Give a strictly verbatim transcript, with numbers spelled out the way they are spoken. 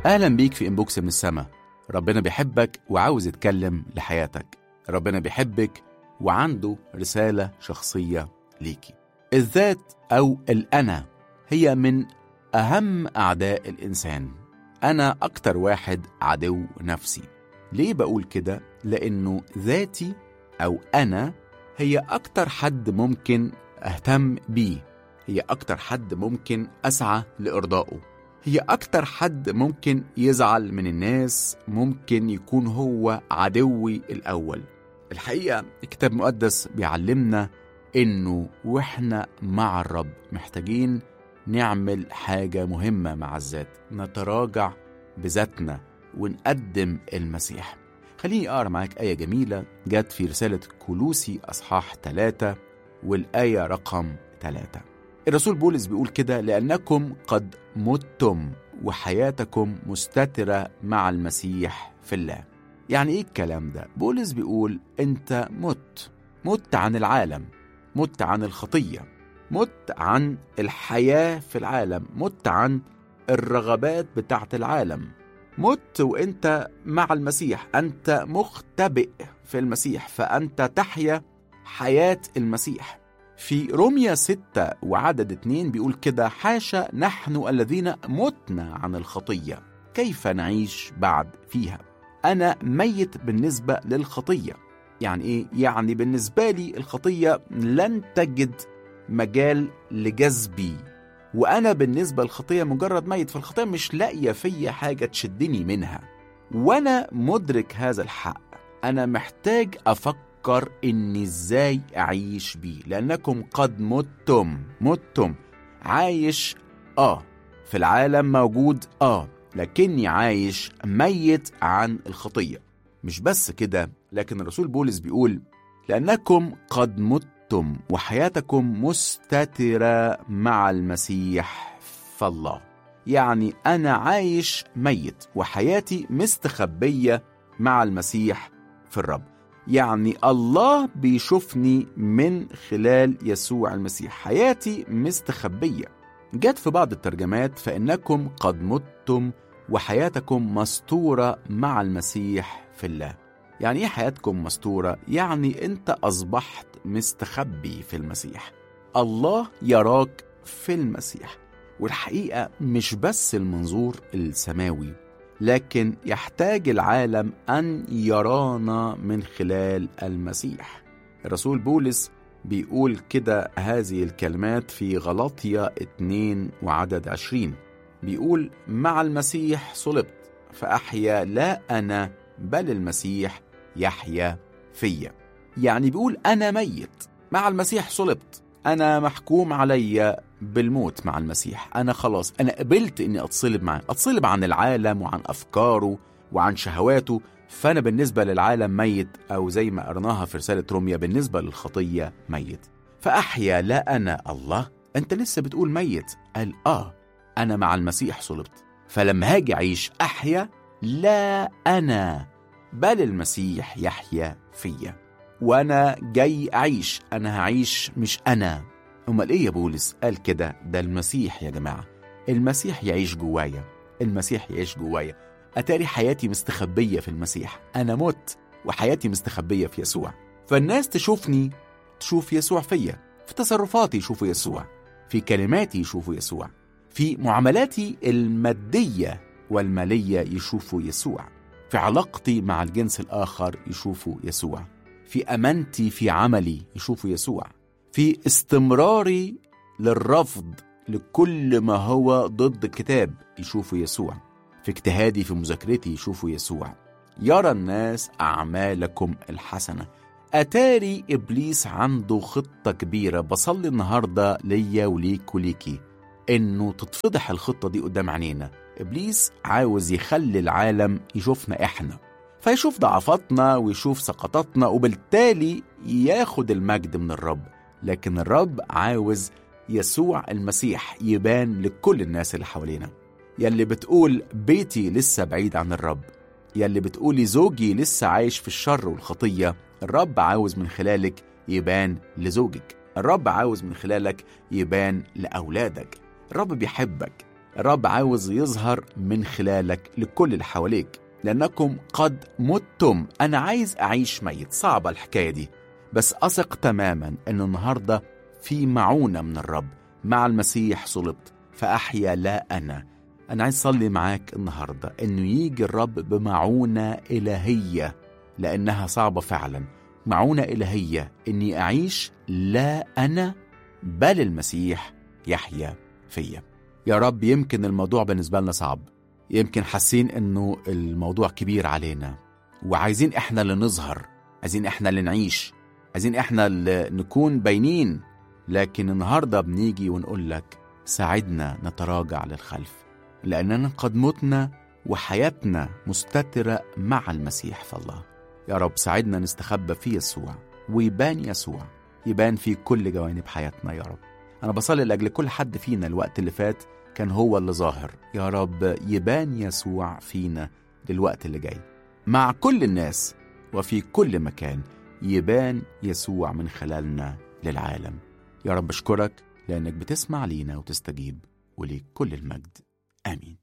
أهلا بيك في إنبوكس من السما. ربنا بيحبك وعاوز يتكلم لحياتك. ربنا بيحبك وعنده رسالة شخصية ليكي. الذات أو الأنا هي من أهم أعداء الإنسان. أنا أكتر واحد عدو نفسي. ليه بقول كده؟ لأنه ذاتي أو أنا هي أكتر حد ممكن أهتم بيه، هي أكتر حد ممكن أسعى لإرضائه، هي أكتر حد ممكن يزعل من الناس، ممكن يكون هو عدوي الأول. الحقيقة الكتاب المقدس بيعلمنا إنه وإحنا مع الرب محتاجين نعمل حاجة مهمة مع الذات، نتراجع بذاتنا ونقدم المسيح. خليني أقرأ معاك آية جميلة جت في رسالة كولوسي أصحاح ثلاثة والآية رقم ثلاثة. الرسول بولس بيقول كده: لأنكم قد متم وحياتكم مستترة مع المسيح في الله. يعني إيه الكلام ده؟ بولس بيقول أنت مت مت عن العالم، مت عن الخطية، مت عن الحياة في العالم، مت عن الرغبات بتاعت العالم، مت وأنت مع المسيح، أنت مختبئ في المسيح، فأنت تحيا حياة المسيح. في روميا ستة وعدد اتنين بيقول كده: حاشا نحن الذين متنا عن الخطية كيف نعيش بعد فيها؟ أنا ميت بالنسبة للخطية. يعني إيه؟ يعني بالنسبة لي الخطية لن تجد مجال لجذبي، وأنا بالنسبة للخطية مجرد ميت، فالخطية مش لاقية فيا حاجة تشدني منها. وأنا مدرك هذا الحق، أنا محتاج أفكر إني إزاي أعيش بيه. لأنكم قد متم متم عايش آه في العالم موجود آه لكني عايش ميت عن الخطية. مش بس كده، لكن الرسول بولس بيقول: لأنكم قد متم وحياتكم مستترة مع المسيح فالله. يعني أنا عايش ميت وحياتي مستخبية مع المسيح في الرب. يعني الله بيشوفني من خلال يسوع المسيح، حياتي مستخبية. جت في بعض الترجمات: فإنكم قد متم وحياتكم مستورة مع المسيح في الله. يعني إيه حياتكم مستورة؟ يعني أنت أصبحت مستخبي في المسيح، الله يراك في المسيح. والحقيقة مش بس المنظور السماوي، لكن يحتاج العالم أن يرانا من خلال المسيح. الرسول بولس بيقول كده هذه الكلمات في غلاطيا اتنين وعدد عشرين، بيقول: مع المسيح صلبت فأحيا لا أنا بل المسيح يحيا فيا. يعني بيقول أنا ميت، مع المسيح صلبت، أنا محكوم علي بالموت مع المسيح، أنا خلاص أنا قبلت إني أتصلب معه، أتصلب عن العالم وعن أفكاره وعن شهواته. فأنا بالنسبة للعالم ميت، أو زي ما قرناها في رسالة روميا بالنسبة للخطية ميت. فأحيا لا أنا. الله، أنت لسه بتقول ميت؟ قال آه أنا مع المسيح صلبت، فلما هاجي أعيش أحيا لا أنا بل المسيح يحيا فيا. وأنا جاي أعيش، أنا هعيش مش أنا. أمال إيه يا بولس؟ قال كده: ده المسيح يا جماعة، المسيح يعيش جوايا، المسيح يعيش جوايا. أتاري حياتي مستخبية في المسيح، أنا مت وحياتي مستخبية في يسوع. فالناس تشوفني تشوف يسوع فيا، في تصرفاتي يشوفوا يسوع، في كلماتي يشوفوا يسوع، في معاملاتي المادية والمالية يشوفوا يسوع، في علاقتي مع الجنس الآخر يشوفوا يسوع، في أمانتي في عملي يشوفوا يسوع، في استمراري للرفض لكل ما هو ضد الكتاب يشوفوا يسوع، في اجتهادي في مذاكرتي يشوفوا يسوع. يرى الناس أعمالكم الحسنة. أتاري إبليس عنده خطة كبيرة. بصلي النهاردة ليا وليك وليكي إنه تتفضح الخطة دي قدام عينينا. إبليس عاوز يخلي العالم يشوفنا إحنا، فيشوف ضعفاتنا ويشوف سقطاتنا، وبالتالي ياخد المجد من الرب. لكن الرب عاوز يسوع المسيح يبان لكل الناس اللي حوالينا. يلي بتقول بيتي لسه بعيد عن الرب، يلي بتقولي زوجي لسه عايش في الشر والخطية، الرب عاوز من خلالك يبان لزوجك، الرب عاوز من خلالك يبان لأولادك. الرب بيحبك، الرب عاوز يظهر من خلالك لكل اللي حواليك، لأنكم قد متم. أنا عايز أعيش ميت، صعبة الحكاية دي، بس أثق تماما أن النهاردة في معونة من الرب. مع المسيح صلبت فأحيا لا أنا. أنا عايز أصلي معاك النهاردة أنه يجي الرب بمعونة إلهية، لأنها صعبة فعلا. معونة إلهية أني أعيش لا أنا بل المسيح يحيا فيا. يا رب، يمكن الموضوع بالنسبة لنا صعب، يمكن حاسين أنه الموضوع كبير علينا، وعايزين إحنا اللي نظهر، عايزين إحنا اللي نعيش، عايزين إحنا اللي نكون باينين. لكن النهاردة بنيجي ونقول لك ساعدنا نتراجع للخلف، لأننا قد متنا وحياتنا مستترة مع المسيح فالله. يا رب ساعدنا نستخبى في يسوع، ويبان يسوع، يبان في كل جوانب حياتنا. يا رب أنا بصلي لأجل كل حد فينا الوقت اللي فات كان هو اللي ظاهر. يا رب يبان يسوع فينا للوقت اللي جاي، مع كل الناس وفي كل مكان يبان يسوع من خلالنا للعالم. يا رب أشكرك لأنك بتسمع لينا وتستجيب، وليك كل المجد. آمين.